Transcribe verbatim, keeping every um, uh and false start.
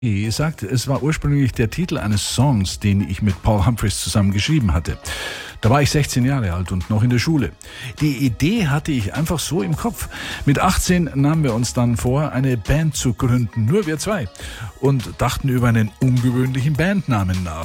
Er sagt, es war ursprünglich der Titel eines Songs, den ich mit Paul Humphreys zusammen geschrieben hatte. Da war ich sechzehn Jahre alt und noch in der Schule. Die Idee hatte ich einfach so im Kopf. Mit achtzehn nahmen wir uns dann vor, eine Band zu gründen, nur wir zwei, und dachten über einen ungewöhnlichen Bandnamen nach.